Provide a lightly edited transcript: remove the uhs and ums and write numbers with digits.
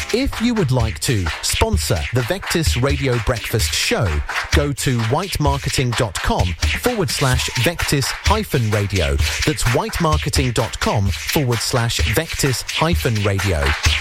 If you would like to sponsor the Vectis Radio Breakfast Show, go to whitemarketing.com/Vectis-radio. That's whitemarketing.com/Vectis-radio.